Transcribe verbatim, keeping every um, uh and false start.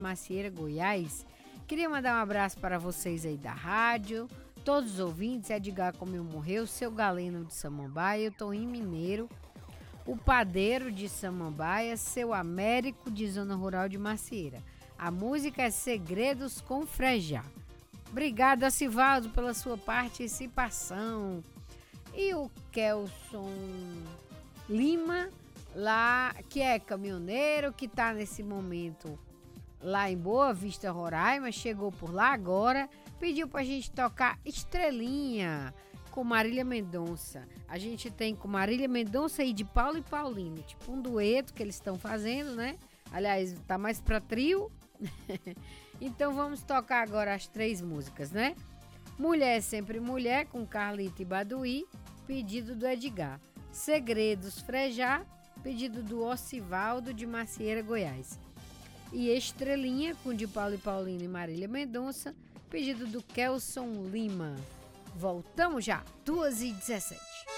Macieira, Goiás. Queria mandar um abraço para vocês aí da rádio, todos os ouvintes, Edgar Comeu Morreu, seu Galeno de Samambaia, eu tô em Mineiro, o Padeiro de Samambaia, seu Américo de Zona Rural de Macieira. A música é Segredos com Frejá. Obrigada, Sivaldo, pela sua participação. E o Kelson Lima, lá, que é caminhoneiro, que está nesse momento lá em Boa Vista, Roraima, chegou por lá agora, pediu pra gente tocar Estrelinha com Marília Mendonça. A gente tem com Marília Mendonça e de Paulo e Paulino, tipo um dueto que eles estão fazendo, né? Aliás, tá mais pra trio. Então vamos tocar agora as três músicas, né? Mulher é Sempre Mulher, com Carlita e Baduí, pedido do Edgar. Segredos Frejá, pedido do Ocivaldo de Macieira, Goiás. E Estrelinha, com de Paulo e Paulino e Marília Mendonça, pedido do Kelson Lima. Voltamos já, duas e dezessete.